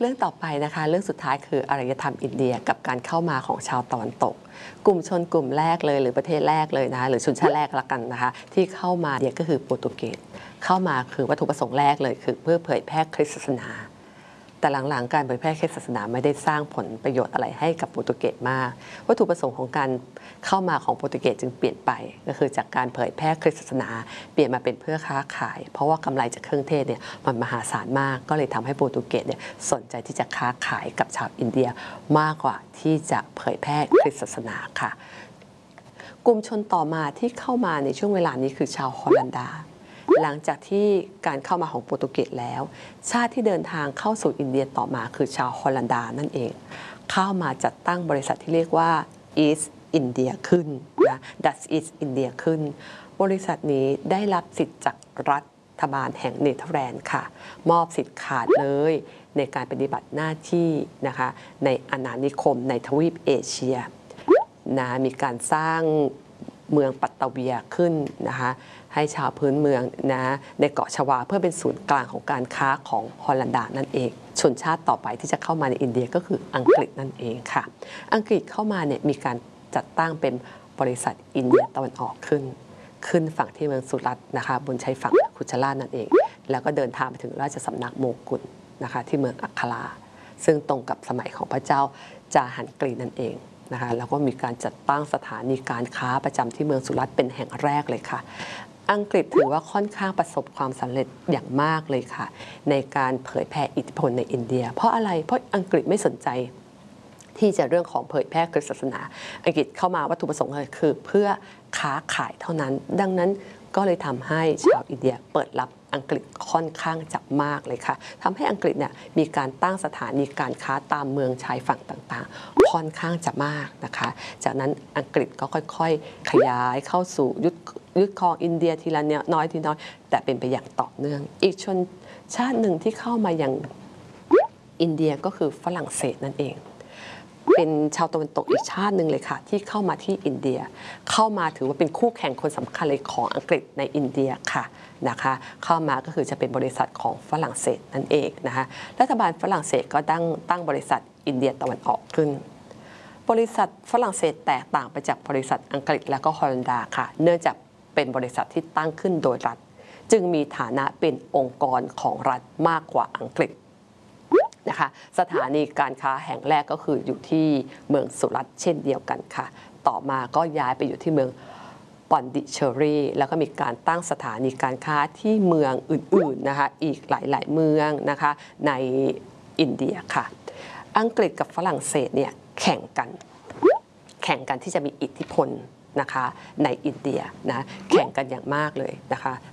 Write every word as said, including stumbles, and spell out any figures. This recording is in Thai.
รื่องต่อไปนะคะเรื่องสุดท้ายคืออารยธรรมอินเดียกับการเข้ามาของชาวตะวันตกกลุ่มชนกลุ่มแรกเลยหรือประเทศแรกเลยนะคะหรือชนชาติแรกละกันนะคะที่เข้ามาเนี่ยก็คือโปรตุเกสเข้ามาคือวัตถุประสงค์แรกเลยคือเพื่อเผยแพร่คริสต์ศาสนาแต่หลังๆการเผยแพร่คริสต์ศาสนาไม่ได้สร้างผลประโยชน์อะไรให้กับโปรตุเกสมากวัตถุประสงค์ของการเข้ามาของโปรตุเกสจึงเปลี่ยนไปก็คือจากการเผยแพร่คริสต์ศาสนาเปลี่ยนมาเป็นเพื่อค้าขายเพราะว่ากำไรจากเครื่องเทศเนี่ยมันมหาศาลมากก็เลยทำให้โปรตุเกสเนี่ยสนใจที่จะค้าขายกับชาวอินเดียมากกว่าที่จะเผยแพร่คริสต์ศาสนาค่ะกลุ่มชนต่อมาที่เข้ามาในช่วงเวลานี้คือชาวฮอลันดาหลังจากที่การเข้ามาของโปรตุเกสแล้วชาติที่เดินทางเข้าสู่อินเดียต่อมาคือชาวฮอลันดานั่นเองเข้ามาจัดตั้งบริษัทที่เรียกว่า East India ขึ้นนะ Dutch East India ขึ้นบริษัทนี้ได้รับสิทธิ์จากรัฐบาลแห่งเนเธอร์แลนด์ค่ะมอบสิทธิ์ขาดเลยในการปฏิบัติหน้าที่นะคะในอาณานิคมในทวีปเอเชียนะมีการสร้างเมืองปัตตาเวียขึ้นนะคะให้ชาวพื้นเมืองนะในเกาะชวาเพื่อเป็นศูนย์กลางของการค้าของฮอลันดานั่นเองชนชาติต่อไปที่จะเข้ามาในอินเดียก็คืออังกฤษนั่นเองค่ะอังกฤษเข้ามาเนี่ยมีการจัดตั้งเป็นบริษัทอินเดียตะวันออกขึ้นขึ้นฝั่งที่เมืองสุรัตน์นะคะบนชายฝั่งคุชลานั่นเองแล้วก็เดินทางไปถึงราชสำนักโมกุลนะคะที่เมืองอัคราซึ่งตรงกับสมัยของพระเจ้าจาหันกรีนั่นเองนะคะแล้วก็มีการจัดตั้งสถานีการค้าประจำที่เมืองสุรัตน์เป็นแห่งแรกเลยค่ะอังกฤษถือว่าค่อนข้างประสบความสำเร็จอย่างมากเลยค่ะในการเผยแผ่อิทธิพลในอินเดียเพราะอะไรเพราะอังกฤษไม่สนใจที่จะเรื่องของเผยแพร่คริสต์ศาสนาอังกฤษเข้ามาวัตถุประสงค์เลยคือเพื่อค้าขายเท่านั้นดังนั้นก็เลยทำให้ชาวอินเดียเปิดรับอังกฤษค่อนข้างจะมากเลยค่ะทำให้อังกฤษเนี่ยมีการตั้งสถานีการค้าตามเมืองชายฝั่งต่างๆค่อนข้างจะมากนะคะจากนั้นอังกฤษก็ค่อยๆขยายเข้าสู่ยึดยึดครองอินเดียทีละน้อยทีน้อยแต่เป็นไปอย่างต่อเนื่องอีกชนชาติหนึ่งที่เข้ามาอย่างอินเดียก็คือฝรั่งเศสนั่นเองเป็นชาวตะวันตกอีกชาติหนึ่งเลยค่ะที่เข้ามาที่อินเดียเข้ามาถือว่าเป็นคู่แข่งคนสำคัญเลยของอังกฤษในอินเดียค่ะนะคะเข้ามาก็คือจะเป็นบริษัทของฝรั่งเศสนั่นเองนะคะรัฐบาลฝรั่งเศสก็ตั้งตั้งบริษัทอินเดียตะวันออกขึ้นบริษัทฝรั่งเศสแตกต่างไปจากบริษัทอังกฤษและก็ฮอลันดาค่ะเนื่องจากเป็นบริษัทที่ตั้งขึ้นโดยรัฐจึงมีฐานะเป็นองค์กรของรัฐมากกว่าอังกฤษนะคะสถานีการค้าแห่งแรกก็คืออยู่ที่เมืองสุรัตน์เช่นเดียวกันค่ะต่อมาก็ย้ายไปอยู่ที่เมืองปอนดิเชอรีแล้วก็มีการตั้งสถานีการค้าที่เมืองอื่นๆนะคะอีกหลายๆเมืองนะคะในอินเดียค่ะอังกฤษกับฝรั่งเศสเนี่ยแข่งกันแข่งกันที่จะมีอิทธิพลนะคะในอินเดียนะแข่งกันอย่างมากเลยนะคะ